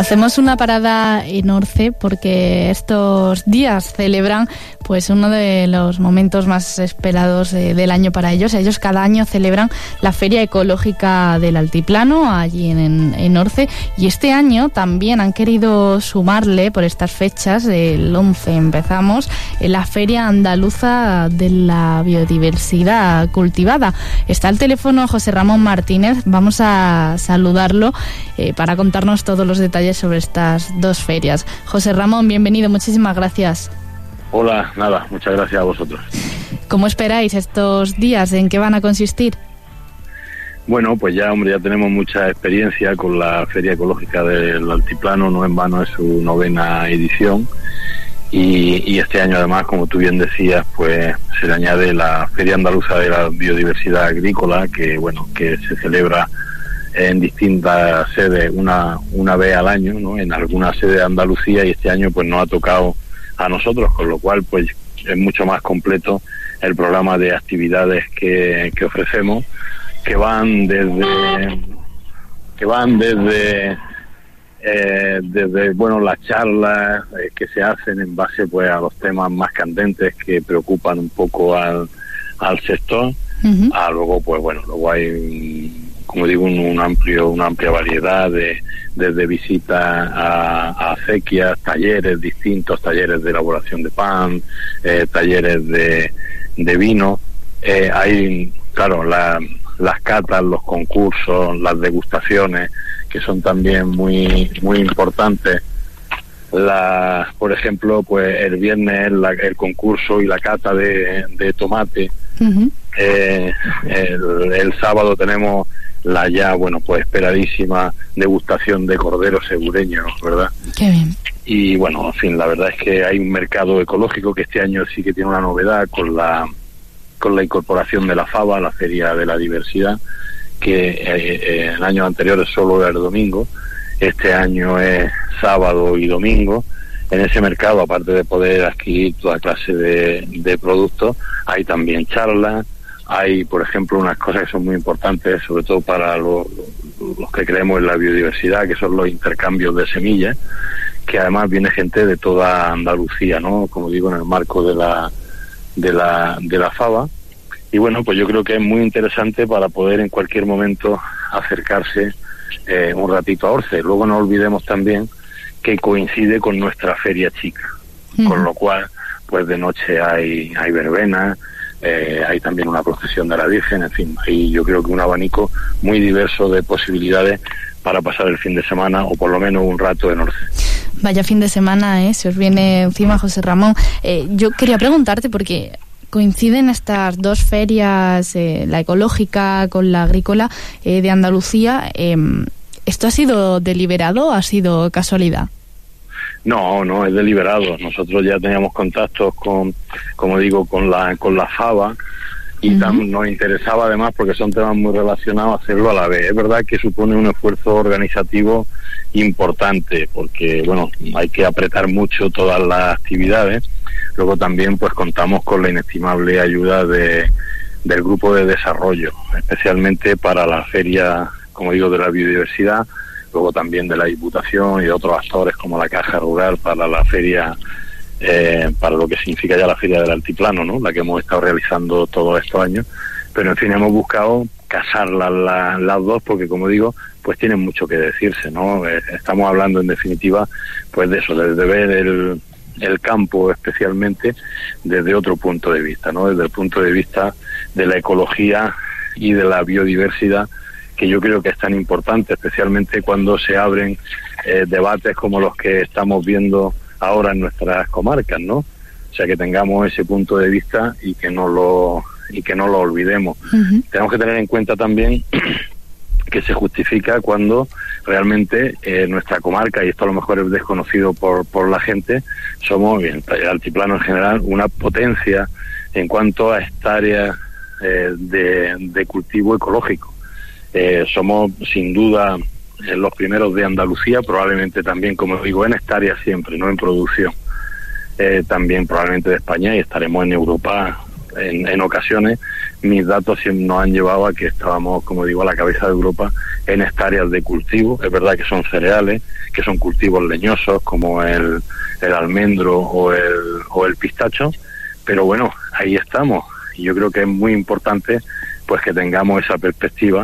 Hacemos una parada en Orce porque estos días celebran pues uno de los momentos más esperados del año para ellos. Ellos cada año celebran la Feria Ecológica del Altiplano allí en Orce, y este año también han querido sumarle por estas fechas. El 11 empezamos la Feria Andaluza de la Biodiversidad Cultivada. Está al teléfono José Ramón Martínez, vamos a saludarlo para contarnos todos los detalles sobre estas dos ferias. José Ramón, bienvenido, muchísimas gracias. Hola, nada, muchas gracias a vosotros. ¿Cómo esperáis estos días? ¿En qué van a consistir? Bueno, pues ya tenemos mucha experiencia con la Feria Ecológica del Altiplano, no en vano es su 9ª edición, y este año además, como tú bien decías, pues se le añade la Feria Andaluza de la Biodiversidad Agrícola, que se celebra en distintas sedes una vez al año, ¿no? En algunas sedes de Andalucía, y este año pues nos ha tocado a nosotros, con lo cual pues es mucho más completo el programa de actividades que ofrecemos, que van desde las charlas que se hacen en base pues a los temas más candentes que preocupan un poco al sector. Uh-huh. Luego hay como digo, una amplia variedad desde visitas a acequias, distintos talleres de elaboración de pan, talleres de vino. Hay, claro, las catas, los concursos, las degustaciones, que son también muy importantes. Por ejemplo, pues el viernes el concurso y la cata de tomate. Uh-huh. El sábado tenemos la ya, pues esperadísima degustación de cordero segureño, ¿verdad? Qué bien. Y en fin, la verdad es que hay un mercado ecológico que este año sí que tiene una novedad con la incorporación de la FABA, la Feria de la Diversidad, que en años anteriores solo era el domingo. Este año es sábado y domingo. En ese mercado, aparte de poder adquirir toda clase de productos, hay también charlas. Hay, por ejemplo, unas cosas que son muy importantes, sobre todo para los que creemos en la biodiversidad, que son los intercambios de semillas, que además viene gente de toda Andalucía, ¿no? Como digo, en el marco de la FABA. Y pues yo creo que es muy interesante para poder en cualquier momento acercarse un ratito a Orce. Luego no olvidemos también que coincide con nuestra feria chica, con lo cual pues de noche hay verbenas, hay también una procesión de la Virgen, en fin, hay yo creo que un abanico muy diverso de posibilidades para pasar el fin de semana, o por lo menos un rato en Orce. Vaya fin de semana, se os viene encima, José Ramón. Yo quería preguntarte, porque coinciden estas dos ferias, la ecológica con la agrícola de Andalucía. ¿Esto ha sido deliberado o ha sido casualidad? No, es deliberado. Nosotros ya teníamos contactos con la FABA, y nos interesaba además, porque son temas muy relacionados, hacerlo a la vez. Es verdad que supone un esfuerzo organizativo importante, porque hay que apretar mucho todas las actividades. Luego también pues contamos con la inestimable ayuda del grupo de desarrollo, especialmente para la feria, como digo, de la biodiversidad. Luego también de la Diputación y de otros actores como la Caja Rural para la feria, para lo que significa ya la Feria del Altiplano, ¿no? La que hemos estado realizando todos estos años. Pero en fin, hemos buscado casar las dos, porque como digo, pues tienen mucho que decirse, ¿no? Estamos hablando en definitiva pues de eso, de ver el campo especialmente desde otro punto de vista, ¿no? Desde el punto de vista de la ecología y de la biodiversidad, que yo creo que es tan importante, especialmente cuando se abren debates como los que estamos viendo ahora en nuestras comarcas, ¿no? O sea, que tengamos ese punto de vista y que no lo olvidemos. Uh-huh. Tenemos que tener en cuenta también que se justifica cuando realmente nuestra comarca, y esto a lo mejor es desconocido por la gente, somos, en el altiplano en general, una potencia en cuanto a hectáreas de cultivo ecológico. Somos sin duda los primeros de Andalucía, probablemente también, como digo, en hectáreas siempre, no en producción, también probablemente de España, y estaremos en Europa en ocasiones mis datos siempre nos han llevado a que estábamos, como digo, a la cabeza de Europa en hectáreas de cultivo. Es verdad que son cereales, que son cultivos leñosos como el almendro o el pistacho, pero bueno, ahí estamos. Y yo creo que es muy importante pues que tengamos esa perspectiva,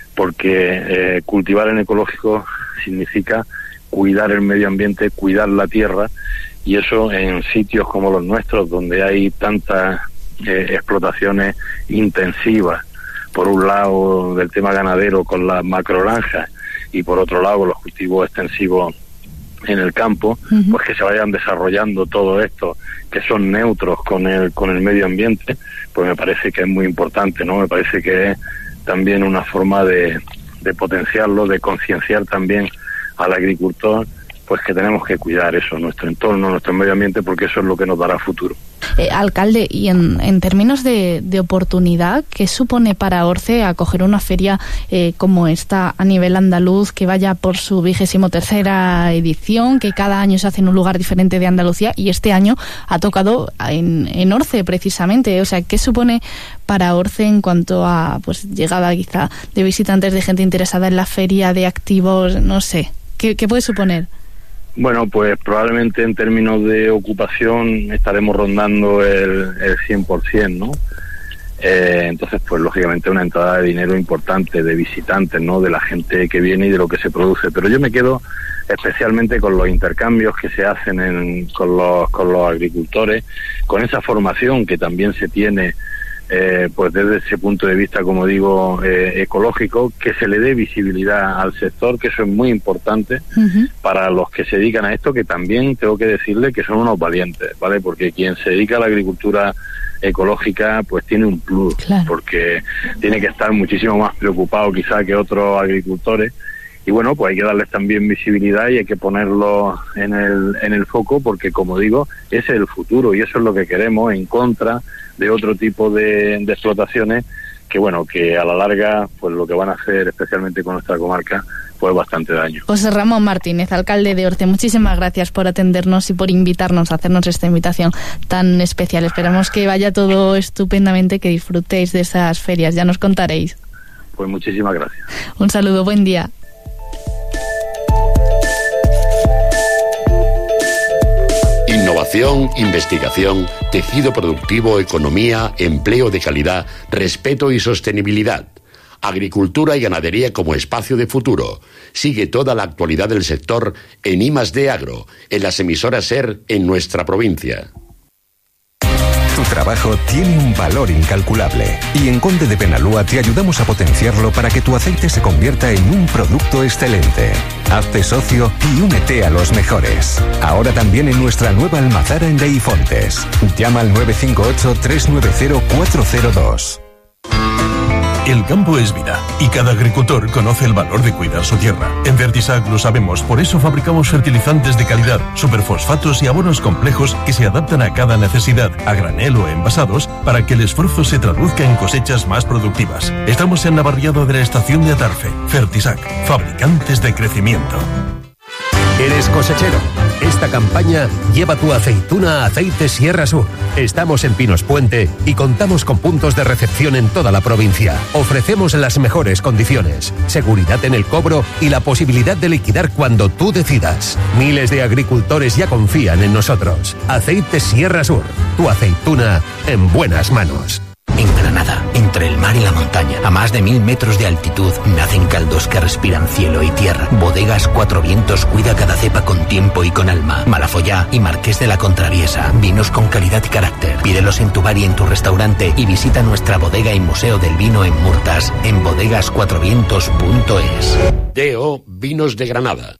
porque cultivar en ecológico significa cuidar el medio ambiente, cuidar la tierra, y eso en sitios como los nuestros, donde hay tantas explotaciones intensivas, por un lado del tema ganadero con las macrogranjas y por otro lado los cultivos extensivos en el campo, pues que se vayan desarrollando todo esto, que son neutros con el medio ambiente, pues me parece que es muy importante, ¿no? Me parece que es también una forma de potenciarlo, de concienciar también al agricultor, pues que tenemos que cuidar eso, nuestro entorno, nuestro medio ambiente, porque eso es lo que nos dará futuro. Alcalde, y en términos de oportunidad, ¿qué supone para Orce acoger una feria como esta a nivel andaluz, que vaya por su 23ª edición, que cada año se hace en un lugar diferente de Andalucía, y este año ha tocado en Orce precisamente? O sea, ¿qué supone para Orce en cuanto a pues llegada quizá de visitantes, de gente interesada en la feria, de activos, no sé? ¿Qué puede suponer? Bueno, pues probablemente en términos de ocupación estaremos rondando el 100%, ¿no? Entonces, pues lógicamente una entrada de dinero importante, de visitantes, ¿no? De la gente que viene y de lo que se produce. Pero yo me quedo especialmente con los intercambios que se hacen con los agricultores, con esa formación que también se tiene pues desde ese punto de vista, como digo, ecológico, que se le dé visibilidad al sector, que eso es muy importante para los que se dedican a esto, que también tengo que decirle que son unos valientes, ¿vale? Porque quien se dedica a la agricultura ecológica pues tiene un plus, claro, porque tiene que estar muchísimo más preocupado quizá que otros agricultores, y bueno, pues hay que darles también visibilidad y hay que ponerlo en el foco, porque como digo, ese es el futuro y eso es lo que queremos, en contra de otro tipo de explotaciones que bueno, que a la larga pues lo que van a hacer, especialmente con nuestra comarca, pues bastante daño. José Ramón Martínez, alcalde de Orce, muchísimas gracias por atendernos y por invitarnos a hacernos esta invitación tan especial. Esperamos que vaya todo estupendamente, que disfrutéis de esas ferias, ya nos contaréis. Pues muchísimas gracias. Un saludo, buen día. Innovación, investigación, tejido productivo, economía, empleo de calidad, respeto y sostenibilidad. Agricultura y ganadería como espacio de futuro. Sigue toda la actualidad del sector en I+D Agro, en las emisoras SER en nuestra provincia. Tu trabajo tiene un valor incalculable y en Conde de Penalúa te ayudamos a potenciarlo para que tu aceite se convierta en un producto excelente. Hazte socio y únete a los mejores. Ahora también en nuestra nueva almazara en Deifontes. Llama al 958-390-402. El campo es vida y cada agricultor conoce el valor de cuidar su tierra. En Fertisac lo sabemos, por eso fabricamos fertilizantes de calidad, superfosfatos y abonos complejos que se adaptan a cada necesidad, a granel o envasados, para que el esfuerzo se traduzca en cosechas más productivas. Estamos en la barriada de la estación de Atarfe. Fertisac, fabricantes de crecimiento. ¿Eres cosechero? Esta campaña lleva tu aceituna a Aceite Sierra Sur. Estamos en Pinos Puente y contamos con puntos de recepción en toda la provincia. Ofrecemos las mejores condiciones, seguridad en el cobro y la posibilidad de liquidar cuando tú decidas. Miles de agricultores ya confían en nosotros. Aceite Sierra Sur, tu aceituna en buenas manos. En Granada, entre el mar y la montaña, a más de 1000 metros de altitud, nacen caldos que respiran cielo y tierra. Bodegas Cuatro Vientos cuida cada cepa con tiempo y con alma. Malafollá y Marqués de la Contraviesa, vinos con calidad y carácter. Pídelos en tu bar y en tu restaurante y visita nuestra bodega y museo del vino en Murtas, en bodegascuatrovientos.es. DO Vinos de Granada.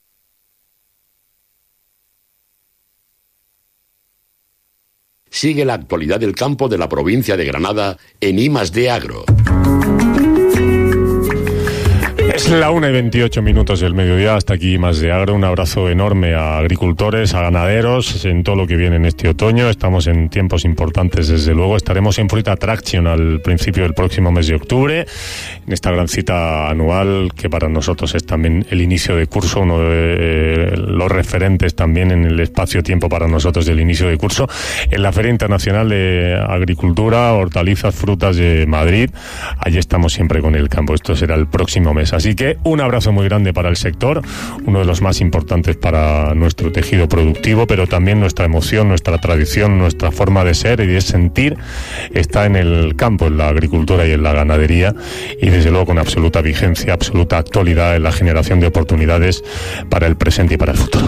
Sigue la actualidad del campo de la provincia de Granada en I+D Agro. Es la 1:28 del mediodía, hasta aquí Más de Agro. Un abrazo enorme a agricultores, a ganaderos, en todo lo que viene en este otoño. Estamos en tiempos importantes, desde luego. Estaremos en Fruit Attraction al principio del próximo mes de octubre, en esta gran cita anual que para nosotros es también el inicio de curso, uno de los referentes también en el espacio-tiempo para nosotros del inicio de curso, en la Feria Internacional de Agricultura, Hortalizas, Frutas de Madrid. Allí estamos siempre con el campo. Esto será el próximo mes. Así que un abrazo muy grande para el sector, uno de los más importantes para nuestro tejido productivo, pero también nuestra emoción, nuestra tradición, nuestra forma de ser y de sentir está en el campo, en la agricultura y en la ganadería, y desde luego con absoluta vigencia, absoluta actualidad en la generación de oportunidades para el presente y para el futuro.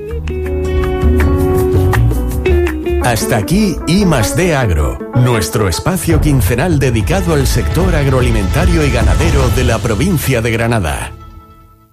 Hasta aquí I+D Agro, nuestro espacio quincenal dedicado al sector agroalimentario y ganadero de la provincia de Granada.